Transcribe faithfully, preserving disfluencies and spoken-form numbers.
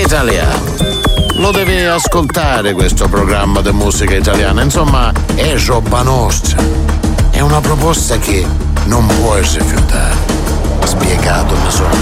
italiano. Lo devi ascoltare questo programma di musica italiana, insomma è roba nostra. È una proposta che non puoi rifiutare. Spiegato, mi sono